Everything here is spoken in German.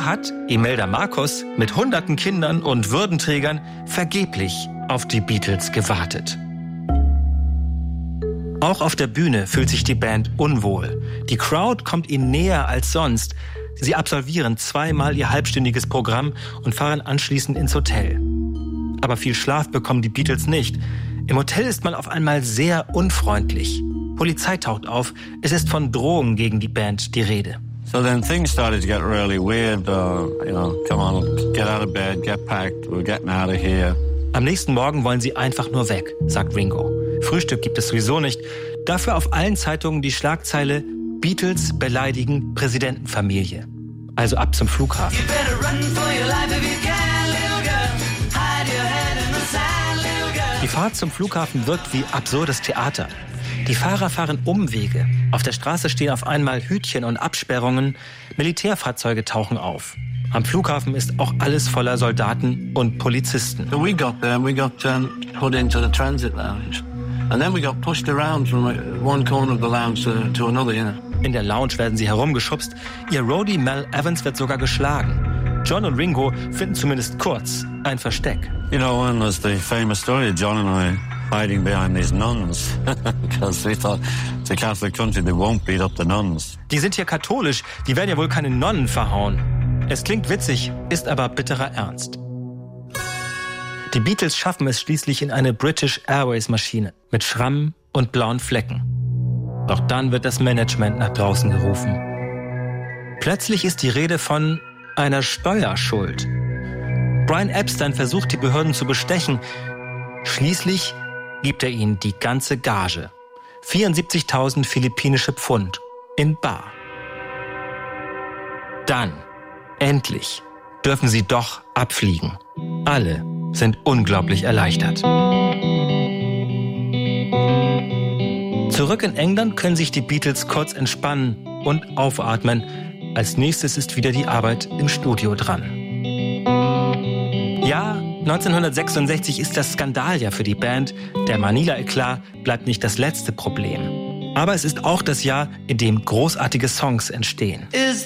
So hat Imelda Marcos mit hunderten Kindern und Würdenträgern vergeblich auf die Beatles gewartet. Auch auf der Bühne fühlt sich die Band unwohl. Die Crowd kommt ihnen näher als sonst. Sie absolvieren 2-mal ihr halbstündiges Programm und fahren anschließend ins Hotel. Aber viel Schlaf bekommen die Beatles nicht. Im Hotel ist man auf einmal sehr unfreundlich. Polizei taucht auf. Es ist von Drohungen gegen die Band die Rede. So then things started to get really weird. Come on, get out of bed, get packed, we're getting out of here. Am nächsten Morgen wollen sie einfach nur weg, sagt Ringo. Frühstück gibt es sowieso nicht. Dafür auf allen Zeitungen die Schlagzeile Beatles beleidigen Präsidentenfamilie. Also ab zum Flughafen. Die Fahrt zum Flughafen wirkt wie absurdes Theater. Die Fahrer fahren Umwege. Auf der Straße stehen auf einmal Hütchen und Absperrungen. Militärfahrzeuge tauchen auf. Am Flughafen ist auch alles voller Soldaten und Polizisten. So we got there and we got put into the transit lounge. And then we got pushed around from one corner of the lounge to another, you know. In der Lounge werden sie herumgeschubst. Ihr Roadie Mel Evans wird sogar geschlagen. John und Ringo finden zumindest kurz ein Versteck. You know, one was the famous story of John and I hiding behind these nuns. Because we thought it's a Catholic country, they won't beat up the nuns. Die sind hier katholisch, die werden ja wohl keine Nonnen verhauen. Es klingt witzig, ist aber bitterer Ernst. Die Beatles schaffen es schließlich in eine British Airways Maschine mit Schrammen und blauen Flecken. Doch dann wird das Management nach draußen gerufen. Plötzlich ist die Rede von einer Steuerschuld. Brian Epstein versucht, die Behörden zu bestechen. Schließlich gibt er ihnen die ganze Gage. 74.000 philippinische Pfund in bar. Dann, endlich, dürfen sie doch abfliegen. Alle sind unglaublich erleichtert. Zurück in England können sich die Beatles kurz entspannen und aufatmen. Als nächstes ist wieder die Arbeit im Studio dran. Ja, 1966 ist das Skandaljahr für die Band. Der Manila-Eklat bleibt nicht das letzte Problem. Aber es ist auch das Jahr, in dem großartige Songs entstehen.